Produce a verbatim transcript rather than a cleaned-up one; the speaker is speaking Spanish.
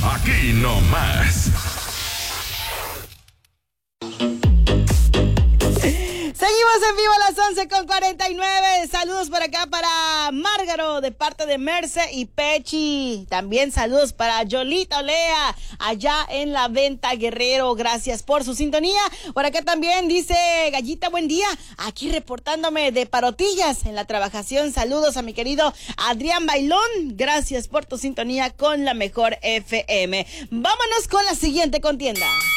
aquí nomás. Seguimos en vivo a las once con cuarenta y nueve. Saludos por acá para Márgaro de parte de Merce y Pechi. También saludos para Yolita Olea allá en la Venta Guerrero. Gracias por su sintonía. Por acá también dice Gallita, buen día. Aquí reportándome de Parotillas en la trabajación. Saludos a mi querido Adrián Bailón. Gracias por tu sintonía con la mejor F M. Vámonos con la siguiente contienda.